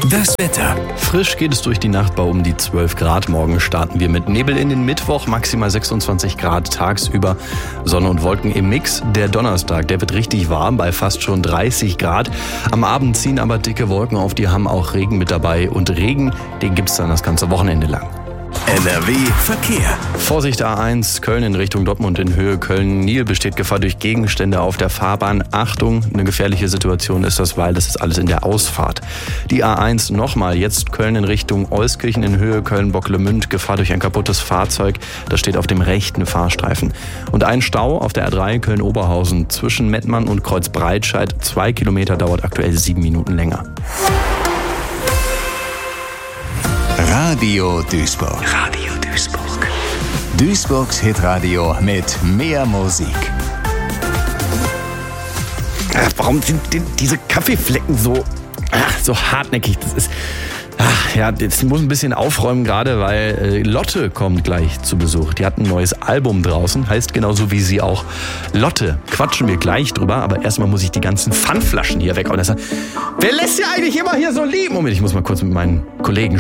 Das Wetter. Frisch geht es durch die Nacht bei um die 12 Grad. Morgen starten wir mit Nebel in den Mittwoch, maximal 26 Grad tagsüber. Sonne und Wolken im Mix. Der Donnerstag, der wird richtig warm bei fast schon 30 Grad. Am Abend ziehen aber dicke Wolken auf, die haben auch Regen mit dabei. Und Regen, den gibt's dann das ganze Wochenende lang. NRW Verkehr. Vorsicht A1, Köln in Richtung Dortmund in Höhe Köln-Nil besteht Gefahr durch Gegenstände auf der Fahrbahn. Achtung, eine gefährliche Situation ist das, weil das ist alles in der Ausfahrt. Die A1 nochmal, jetzt Köln in Richtung Euskirchen in Höhe Köln-Bocklemünd, Gefahr durch ein kaputtes Fahrzeug. Das steht auf dem rechten Fahrstreifen. Und ein Stau auf der A3 Köln-Oberhausen zwischen Mettmann und Kreuzbreitscheid. 2 Kilometer dauert aktuell 7 Minuten länger. Radio Duisburg. Radio Duisburg. Duisburgs Hitradio mit mehr Musik. Warum sind denn diese Kaffeeflecken so hartnäckig? Das muss ein bisschen aufräumen gerade, weil Lotte kommt gleich zu Besuch. Die hat ein neues Album draußen, heißt genauso wie sie auch Lotte. Quatschen wir gleich drüber, aber erstmal muss ich die ganzen Pfandflaschen hier weg. Wer lässt ja eigentlich immer hier so liegen? Moment, ich muss mal kurz mit meinen Kollegen